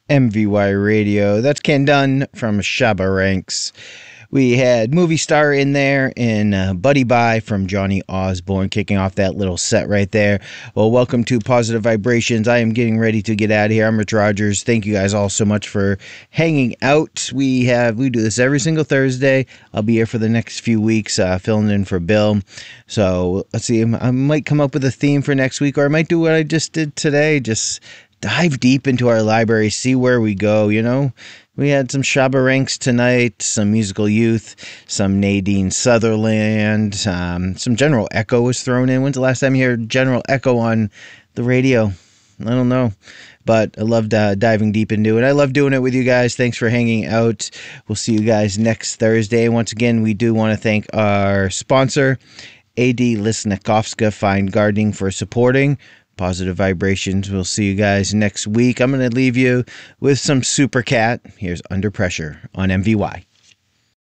MVY Radio. That's Ken Dunn from Shabba Ranks. We had Movie Star in there and Buddy Bye from Johnny Osborne kicking off that little set right there. Well, welcome to Positive Vibrations. I am getting ready to get out of here. I'm Rich Rogers. Thank you guys all so much for hanging out. We do this every single Thursday. I'll be here for the next few weeks filling in for Bill. So let's see. I might come up with a theme for next week, or I might do what I just did today. Just dive deep into our library, see where we go, you know. We had some Shabba Ranks tonight, some Musical Youth, some Nadine Sutherland, some General Echo was thrown in. When's the last time you heard General Echo on the radio? I don't know, but I loved diving deep into it. I love doing it with you guys. Thanks for hanging out. We'll see you guys next Thursday. Once again, we do want to thank our sponsor, A.D. Lisnakovska Fine Gardening, for supporting Positive Vibrations. We'll see you guys next week. I'm going to leave you with some Super Cat. Here's Under Pressure on MVY.